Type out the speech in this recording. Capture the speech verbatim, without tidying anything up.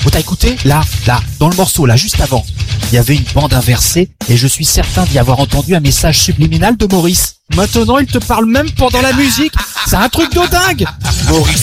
Oh, t'as écouté? Là, là, dans le morceau, là, juste avant, il y avait une bande inversée et je suis certain d'y avoir entendu un message subliminal de Maurice. Maintenant, il te parle même pendant la musique. C'est un truc de dingue. Maurice